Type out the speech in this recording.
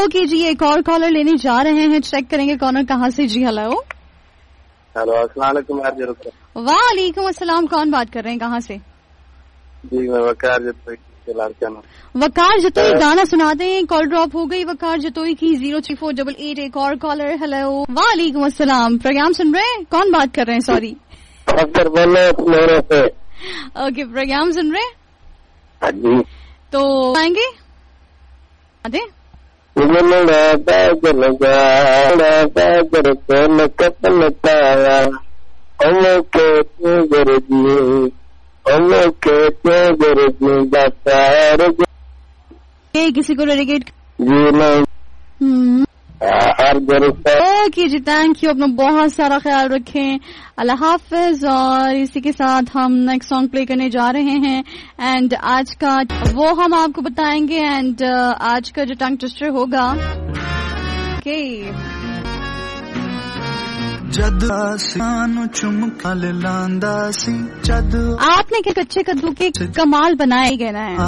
Okay जी, एक और collar लेने जा रहे हैं, चेक करेंगे कॉलर कहाँ से। जी हेलो। हेलो, अस्सलाम वालेकुम। वालेकुम अस्सलाम, कौन बात कर रहे हैं, कहाँ से? जी मैं वकार जतोई से लालचन। वकार जतोई, गाना सुना दें, कॉल ड्रॉप हो गई वकार जतोई की। 03488। एक और कॉलर। हेलो। वालेकुम अस्सलाम, प्रोग्राम सुन रहे हैं, कौन बात कर रहे हैं? सॉरी ओके, प्रोग्राम सुन रहे हैं जी। तो आएंगे अरे किसी को डेडिकेट जी नहीं। Okay ji, thank you. अपना बहुत सारा ख्याल रखें, अल्लाह हाफिज। और इसी के साथ हम नेक्स्ट सॉन्ग प्ले करने जा रहे हैं एंड आज का वो हम आपको बताएंगे एंड आज का जो टंग ट्विस्टर होगा। ओके आपने क्या कच्चे कद्दू के कमाल बनाए गए ना है।